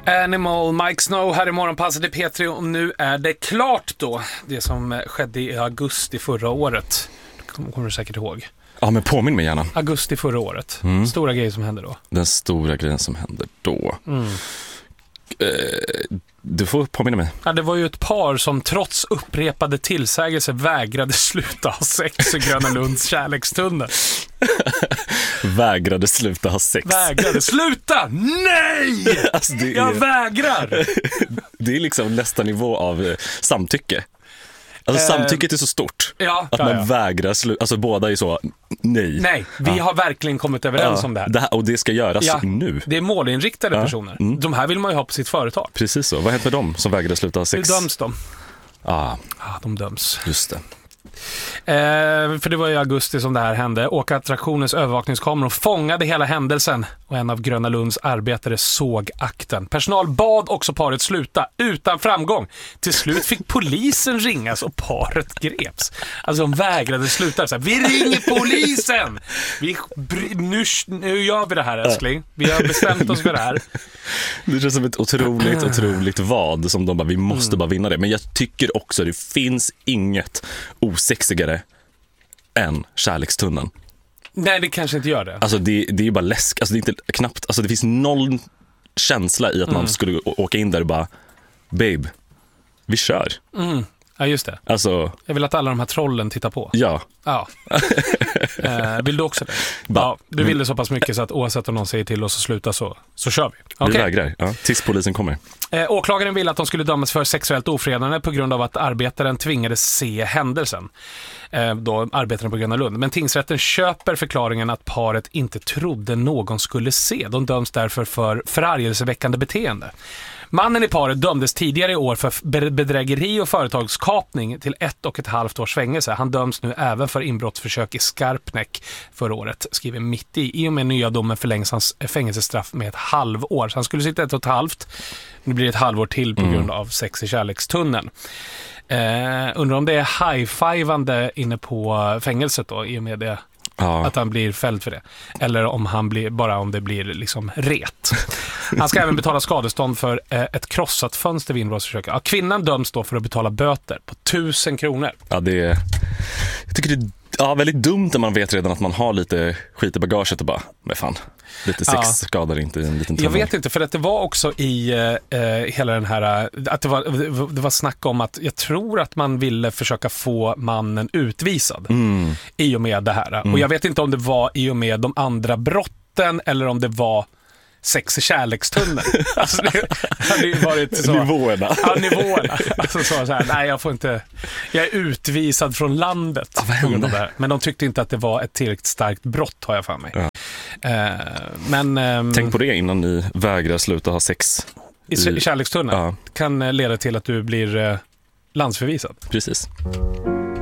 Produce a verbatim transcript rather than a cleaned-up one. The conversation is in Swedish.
Animal, Mike Snow här i morgonpasset i P tre och nu är det klart då. Det som skedde i augusti förra året. Det kommer du säkert ihåg. Ja, men påminn mig gärna. Augusti förra året. Mm. Stora grejer som hände då. Den stora grejen som hände då. Mm. Eh, du får påminna mig. Ja, det var ju ett par som trots upprepade tillsägelser vägrade sluta ha sex i Gröna Lunds kärlekstunnel. Vägrade sluta ha sex. Vägrade sluta! Nej! Alltså, det är, Jag vägrar! Det är liksom nästa nivå av eh, samtycke. Alltså Eh, samtycket är så stort ja, att ja, man ja. vägrar sluta. Alltså båda är så, nej. Nej, vi Ja. har verkligen kommit överens Ja, om det här. det här. Och det ska göras Ja. nu. Det är målinriktade Ja. personer. Mm. De här vill man ju ha på sitt företag. Precis så. Vad händer med dem som vägrade sluta ha Hur sex? döms de? Ah, Ja, de döms. just det. Eh, för det var i augusti som det här hände. Åkattraktionens övervakningskameror fångade hela händelsen och en av Gröna Lunds arbetare såg akten. Personal bad också paret sluta utan framgång. Till slut fick polisen ringas och paret greps. Alltså de vägrade sluta. Så här, vi ringer polisen! Vi, nu, nu gör vi det här, älskling. Vi har bestämt oss för det här. Det känns som ett otroligt, otroligt vad som de bara, vi måste Mm. bara vinna det. Men jag tycker också det finns inget osexigare än kärlekstunneln. Nej, det kanske inte gör det. Alltså det, det är bara läsk. Alltså det är inte knappt, alltså det finns noll känsla i att Mm. man skulle å- åka in där och bara, babe, vi kör. Mm. Ja, just det. Alltså, Jag vill att alla de här trollen tittar på. ja. Ja. eh, vill du också det? Ba- Ja, du vill det så pass mycket så att oavsett om någon säger till oss att sluta så, så kör vi. Vi Okej. vägrar, ja, tills polisen kommer. Eh, åklagaren ville att de skulle dömas för sexuellt ofredande på grund av att arbetaren tvingades se händelsen. Eh, då arbetaren på Gröna Lund. Men tingsrätten köper förklaringen att paret inte trodde någon skulle se. De döms därför för förargelseväckande beteende. Mannen i paret dömdes tidigare i år för bedrägeri och företagskapning till ett och ett halvt års fängelse. Han döms nu även för inbrottsförsök i Skarpnäck förra året, skriver Mitt i. I och med nya domen förlängs hans fängelsestraff med ett halvår. Så han skulle sitta ett och ett halvt. Nu blir det ett halvår till på grund Mm. av sex i kärlekstunneln. Eh, undrar om det är high-fivande inne på fängelset då, i och med det. Ja. Att han blir fälld för det. Eller om han blir, bara om det blir liksom ret. Han ska även betala skadestånd för eh, ett krossat fönster vid inbrottsförsök. Ja, kvinnan döms då för att betala böter på tusen kronor. Ja, det är, jag tycker det är ja, väldigt dumt när man vet redan att man har lite skit i bagaget och bara, men fan, lite sex Ja. skadar inte en liten tunnel. Jag vet inte, för att det var också i eh, hela den här, att det var, det var snack om att jag tror att man ville försöka få mannen utvisad Mm. i och med det här. Och jag vet inte om det var i och med de andra brotten eller om det var sex i kärlekstunneln. Alltså det hade ju varit så. Nivåerna. Ja, nivåerna. Alltså så, så här, nej jag får inte, jag är utvisad från landet. Ja, vad på grund av hände? det här. Men de tyckte inte att det var ett tillräckligt starkt brott, har jag för mig. Ja. Eh, men ehm, Tänk på det innan ni vägrar sluta ha sex. i i kärlekstunneln Ja. kan eh, leda till att du blir eh, landsförvisad. Precis.